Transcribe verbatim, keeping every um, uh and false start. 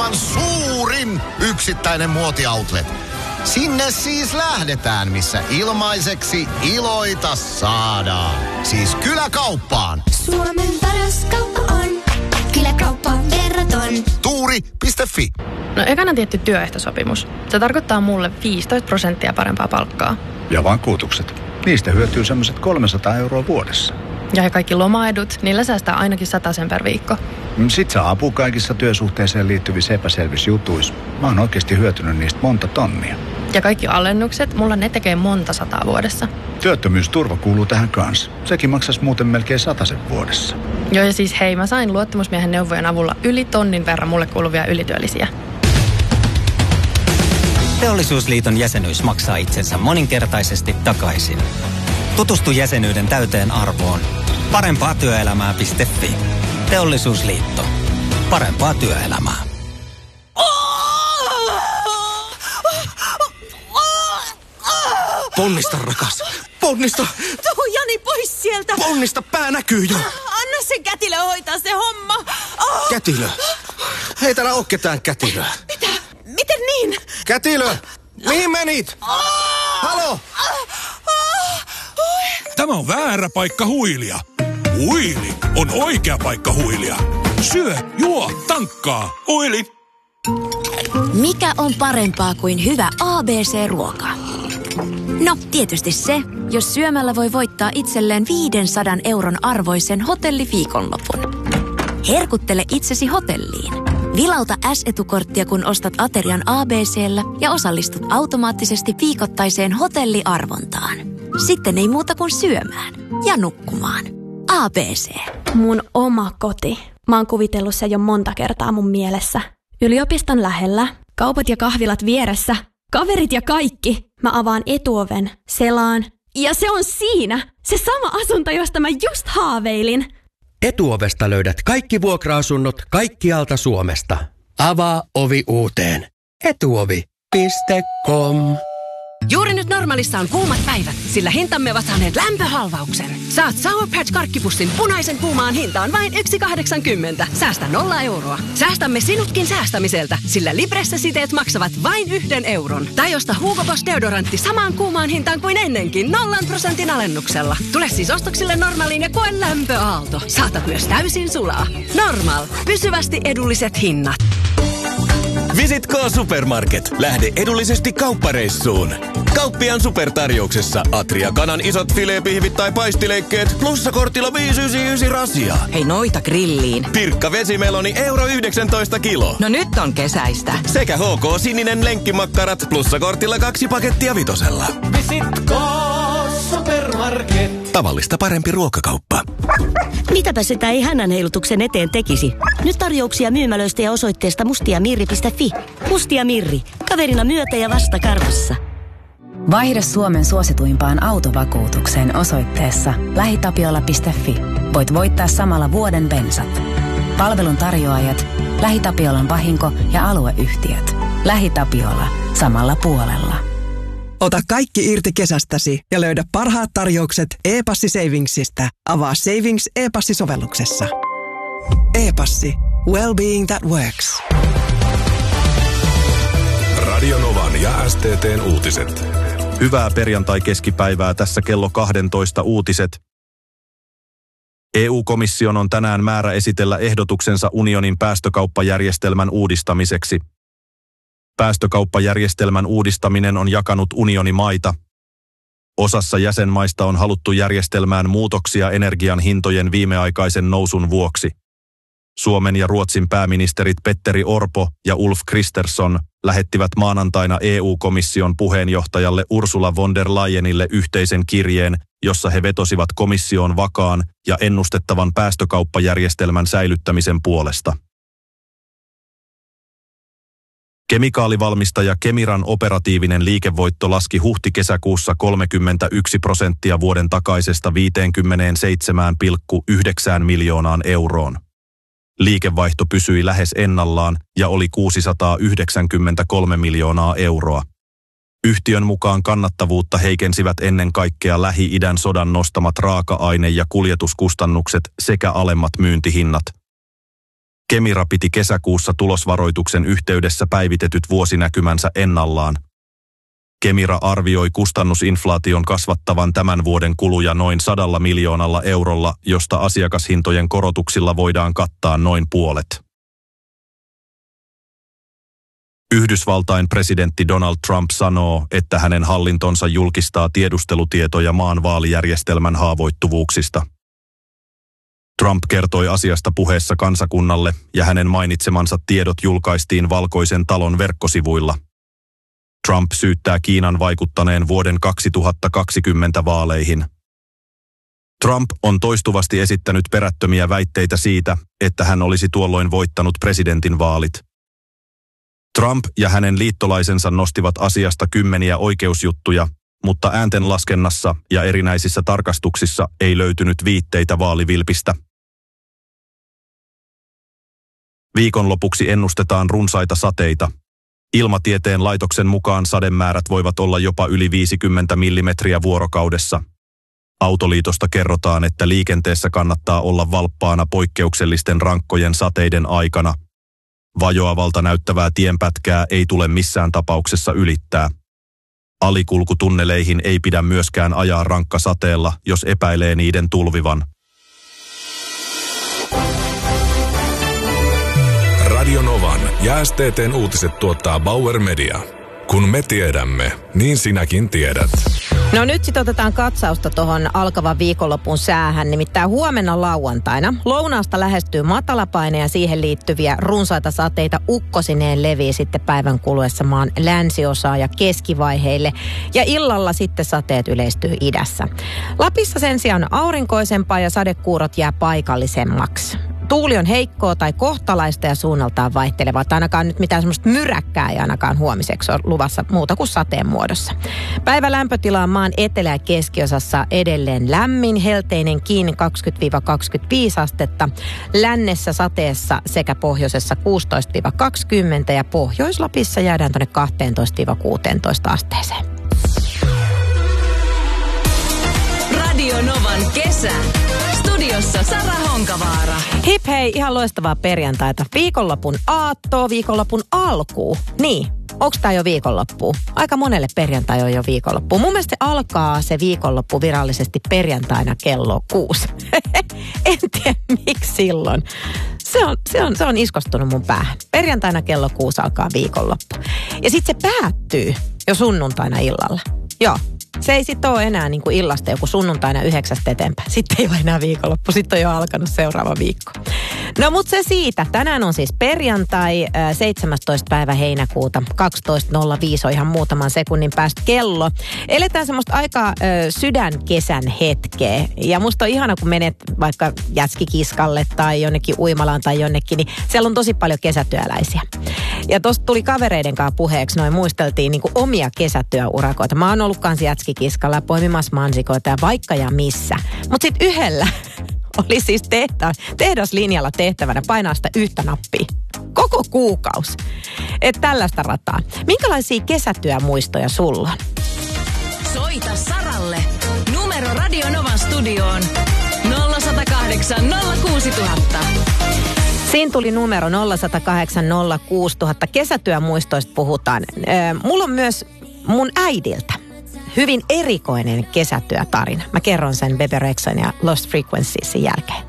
maailman suurin yksittäinen muotioutlet. Sinne siis lähdetään, missä ilmaiseksi iloita saadaan. Siis Kyläkauppaan. Suomen paras kauppa on Kyläkauppaan verraton. Tuuri piste fi. No ekana tietty työehtosopimus. Se tarkoittaa mulle viisitoista prosenttia parempaa palkkaa. Ja vakuutukset. Niistä hyötyy semmoiset kolmesataa euroa vuodessa. Ja he kaikki lomaedut, niillä säästää ainakin satasen per viikko. Sit saa apua kaikissa työsuhteeseen liittyvissä epäselvissä jutuissa. Mä oon oikeasti hyötynyt niistä monta tonnia. Ja kaikki alennukset, mulla ne tekee monta sataa vuodessa. Työttömyysturva kuuluu tähän kanssa. Sekin maksaisi muuten melkein satasen vuodessa. Joo, ja siis hei, mä sain luottamusmiehen neuvojen avulla yli tonnin verran mulle kuuluvia ylityöllisiä. Teollisuusliiton jäsenyys maksaa itsensä moninkertaisesti takaisin. Tutustu jäsenyyden täyteen arvoon. Parempaa työelämää piste fi. Teollisuusliitto. Parempaa työelämää. Ponnista, rakas. Ponnista. Tuu Jani pois sieltä. Ponnista, pää näkyy jo. Anna sen kätilö hoitaa se homma. Oh. Kätilö. Ei täällä oo ketään kätilöä. Mitä? Miten niin? Kätilö. Mihin menit? Oh. Halo. Oh. Tämä on väärä paikka huilia. Huili on oikea paikka huilia. Syö, juo, tankkaa. Huili. Mikä on parempaa kuin hyvä A B C-ruoka? No, tietysti se, jos syömällä voi voittaa itselleen viisisataa euron arvoisen hotelliviikonlopun. Herkuttele itsesi hotelliin. Vilauta S-etukorttia, kun ostat aterian A B C:llä ja osallistut automaattisesti viikoittaiseen hotelliarvontaan. Sitten ei muuta kuin syömään ja nukkumaan. A B C. Mun oma koti. Mä oon kuvitellut sen jo monta kertaa mun mielessä. Yliopiston lähellä, kaupat ja kahvilat vieressä, kaverit ja kaikki. Mä avaan etuoven, selaan ja se on siinä. Se sama asunto, josta mä just haaveilin. Etuovesta löydät kaikki vuokra-asunnot kaikkialta Suomesta. Avaa ovi uuteen. Etuovi piste com. Juuri nyt Normaalissa on kuumat päivät, sillä hintamme ovat saaneet lämpöhalvauksen. Saat Sour Patch karkkipussin punaisen kuumaan hintaan vain yksi kahdeksankymmentä. Säästä nolla euroa. Säästämme sinutkin säästämiseltä, sillä Libresse-siteet maksavat vain yhden euron. Tai osta Hugo Boss deodorantti samaan kuumaan hintaan kuin ennenkin nollan prosentin alennuksella. Tule siis ostoksille Normaaliin ja koe lämpöaalto. Saatat myös täysin sulaa. Normal. Pysyvästi edulliset hinnat. Visit K Supermarket. Lähde edullisesti kauppareissuun. Kauppiaan supertarjouksessa Atria kanan isot filepihvit tai paistileikkeet plussakortilla viisi yhdeksänkymmentäyhdeksän rasia. Hei, noita grilliin. Pirkka vesimeloni euro yhdeksäntoista kilo. No nyt on kesäistä. Sekä H K sininen lenkkimakkarat plussakortilla kaksi pakettia vitosella. Visit K Supermarket. Tavallista parempi ruokakauppa. Mitäpä sitä ei hännän heilutuksen eteen tekisi? Nyt tarjouksia myymälöistä ja osoitteesta mustiamirri piste fi. Mustia Mirri. Kaverina myötä ja vasta karvassa. Vaihda Suomen suosituimpaan autovakuutukseen osoitteessa lähitapiola piste fi. Voit voittaa samalla vuoden bensat. Palvelun tarjoajat, LähiTapiolan vahinko- ja alueyhtiöt. LähiTapiola. Samalla puolella. Ota kaikki irti kesästäsi ja löydä parhaat tarjoukset e-passi Savingsista. Avaa Savings e-passi-sovelluksessa. E-passi. Well-being that works. Radio Novan ja S T T:n uutiset. Hyvää perjantai-keskipäivää, tässä kello kaksitoista uutiset. E U-komission on tänään määrä esitellä ehdotuksensa unionin päästökauppajärjestelmän uudistamiseksi. Päästökauppajärjestelmän uudistaminen on jakanut unionimaita. Osassa jäsenmaista on haluttu järjestelmään muutoksia energian hintojen viimeaikaisen nousun vuoksi. Suomen ja Ruotsin pääministerit Petteri Orpo ja Ulf Kristersson lähettivät maanantaina E U-komission puheenjohtajalle Ursula von der Leyenille yhteisen kirjeen, jossa he vetosivat komission vakaan ja ennustettavan päästökauppajärjestelmän säilyttämisen puolesta. Kemikaalivalmistaja Kemiran operatiivinen liikevoitto laski huhti-kesäkuussa kolmekymmentäyksi prosenttia vuoden takaisesta viisikymmentäseitsemän pilkku yhdeksän miljoonaan euroon. Liikevaihto pysyi lähes ennallaan ja oli kuusisataayhdeksänkymmentäkolme miljoonaa euroa. Yhtiön mukaan kannattavuutta heikensivät ennen kaikkea Lähi-idän sodan nostamat raaka-aine- ja kuljetuskustannukset sekä alemmat myyntihinnat. Kemira piti kesäkuussa tulosvaroituksen yhteydessä päivitetyt vuosinäkymänsä ennallaan. Kemira arvioi kustannusinflaation kasvattavan tämän vuoden kuluja noin sadalla miljoonalla eurolla, josta asiakashintojen korotuksilla voidaan kattaa noin puolet. Yhdysvaltain presidentti Donald Trump sanoo, että hänen hallintonsa julkistaa tiedustelutietoja maan vaalijärjestelmän haavoittuvuuksista. Trump kertoi asiasta puheessa kansakunnalle ja hänen mainitsemansa tiedot julkaistiin Valkoisen talon verkkosivuilla. Trump syyttää Kiinan vaikuttaneen vuoden kaksituhattakaksikymmentä vaaleihin. Trump on toistuvasti esittänyt perättömiä väitteitä siitä, että hän olisi tuolloin voittanut presidentin vaalit. Trump ja hänen liittolaisensa nostivat asiasta kymmeniä oikeusjuttuja, mutta ääntenlaskennassa ja erinäisissä tarkastuksissa ei löytynyt viitteitä vaalivilpistä. Viikonlopuksi ennustetaan runsaita sateita. Ilmatieteen laitoksen mukaan sademäärät voivat olla jopa yli viisikymmentä millimetriä vuorokaudessa. Autoliitosta kerrotaan, että liikenteessä kannattaa olla valppaana poikkeuksellisten rankkojen sateiden aikana. Vajoavalta näyttävää tienpätkää ei tule missään tapauksessa ylittää. Alikulkutunneleihin ei pidä myöskään ajaa rankkasateella, jos epäilee niiden tulvivan. Radio Novan ja S T T:n uutiset tuottaa Bauer Media. Kun me tiedämme, niin sinäkin tiedät. No nyt sitten otetaan katsausta tuohon alkavan viikonlopun säähän. Nimittäin huomenna lauantaina lounaasta lähestyy matalapaine ja siihen liittyviä runsaita sateita ukkosineen levii sitten päivän kuluessa maan länsiosaa ja keskivaiheille. Ja illalla sitten sateet yleistyy idässä. Lapissa sen sijaan on aurinkoisempaa ja sadekuurot jää paikallisemmaksi. Tuuli on heikkoa tai kohtalaista ja suunnaltaan vaihtelevaa. Tai ainakaan nyt mitään semmoista myräkkää ei ainakaan huomiseksi ole luvassa muuta kuin sateen muodossa. Päivän lämpötila on maan etelä- ja keskiosassa edelleen lämmin, helteinen kiinni kaksikymmentä kaksikymmentäviisi astetta. Lännessä sateessa sekä pohjoisessa kuusitoista kaksikymmentä ja Pohjois-Lapissa jäädään tuonne kaksitoista kuusitoista asteeseen. Radio Novan kesä. Studiossa Sara Honkavaara. Hip hei, ihan loistavaa perjantaita. Viikonlopun aattoa, viikonlopun alkuun. Niin, onks tää jo viikonloppu? Aika monelle perjantai on jo viikonloppu. Mun mielestä se alkaa se viikonloppu virallisesti perjantaina kello kuusi. En tiedä miksi silloin. Se on, se, on, se on iskostunut mun päähän. Perjantaina kello kuusi alkaa viikonloppu. Ja sit se päättyy jo sunnuntaina illalla. Joo. Se ei sitten ole enää niin kuin illasta joku sunnuntaina yhdeksästä eteenpäin. Sitten ei ole enää viikonloppu. Sitten on jo alkanut seuraava viikko. No mutta se siitä. Tänään on siis perjantai seitsemästoista päivä heinäkuuta. kaksitoista nolla viisi on ihan muutaman sekunnin päästä kello. Eletään semmoista aika ö, sydänkesän hetkeä. Ja musta on ihana, kun menet vaikka jätskikiskalle tai jonnekin uimalaan tai jonnekin, niin siellä on tosi paljon kesätyöläisiä. Ja tosta tuli kavereiden kanssa puheeksi, noin muisteltiin niin kuin omia kesätyöurakoita. Mä oon ollut kanssa jätskikiskalla poimimassa mansikoita ja vaikka ja missä. Mutta sitten yhdellä oli siis tehtä, tehdaslinjalla tehtävänä painaa sitä yhtä nappia. Koko kuukaus. Että tällaista rataa. Minkälaisia kesätyömuistoja sulla on? Soita Saralle. Numero Radio Novan studioon nolla yksi nolla kahdeksan nolla kuusi nolla nolla nolla. Siinä tuli numero nolla yksi nolla kahdeksan nolla kuusi nolla nolla nolla. Kesätyömuistoista puhutaan. Mulla on myös mun äidiltä hyvin erikoinen kesätyötarina. Mä kerron sen Bebe Rexhan ja Lost Frequenciesin jälkeen.